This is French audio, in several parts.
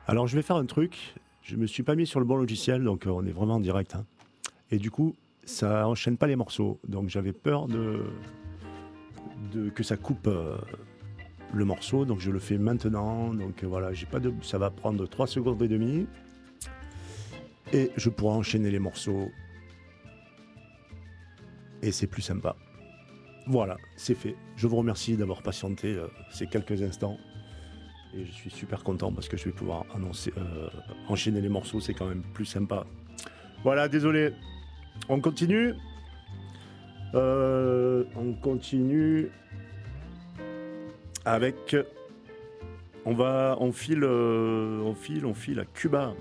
Alors je vais faire un truc, je me suis pas mis sur le bon logiciel, donc on est vraiment en direct, hein. Et du coup, ça enchaîne pas les morceaux, donc j'avais peur que ça coupe le morceau, donc je le fais maintenant. Donc voilà, ça va prendre 3 secondes et demie, et je pourrai enchaîner les morceaux, et c'est plus sympa. Voilà, c'est fait. Je vous remercie d'avoir patienté ces quelques instants. Et je suis super content parce que je vais pouvoir enchaîner les morceaux, c'est quand même plus sympa. Voilà, désolé. On continue. On continue avec. On file à Cuba.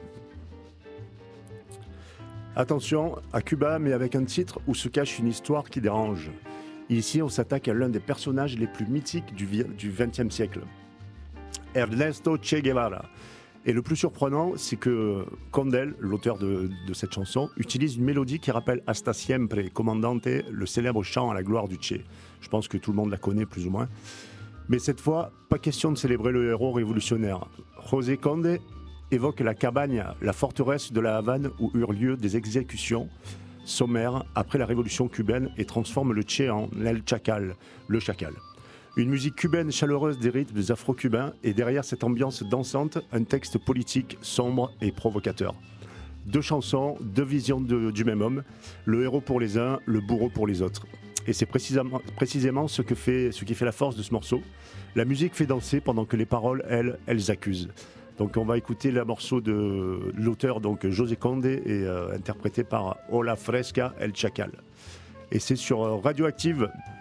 Attention, à Cuba, mais avec un titre où se cache une histoire qui dérange. Ici, on s'attaque à l'un des personnages les plus mythiques du XXe siècle. Ernesto Che Guevara. Et le plus surprenant, c'est que Condel, l'auteur de cette chanson, utilise une mélodie qui rappelle Hasta Siempre, Comandante, le célèbre chant à la gloire du Che. Je pense que tout le monde la connaît plus ou moins. Mais cette fois, pas question de célébrer le héros révolutionnaire. José Conde évoque la cabagne, la forteresse de la Havane où eurent lieu des exécutions sommaires après la révolution cubaine et transforme le Che en El Chacal, le chacal. Une musique cubaine chaleureuse des rythmes afro-cubains et derrière cette ambiance dansante, un texte politique sombre et provocateur. 2 chansons, 2 visions du même homme, le héros pour les uns, le bourreau pour les autres. Et c'est précisément ce qui fait la force de ce morceau. La musique fait danser pendant que les paroles, elles accusent. Donc on va écouter le morceau de l'auteur, donc José Conde, et interprété par Ola Fresca El Chacal. Et c'est sur Radioactive